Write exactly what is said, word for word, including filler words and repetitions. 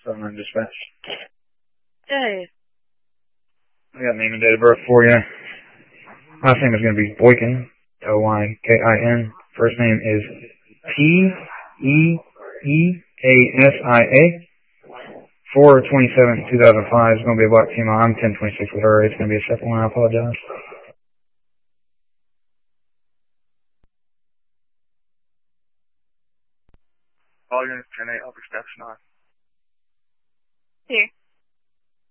seven nine dispatch. Hey. I got name and date of birth for you. Last name is going to be Boykin, O Y K I N. First name is P E E A S I A. four twenty-seven two thousand five. It's going to be a black female. I'm ten twenty-six with her. It's going to be a separate one. I apologize. All units ten eight, upper steps nine. Here.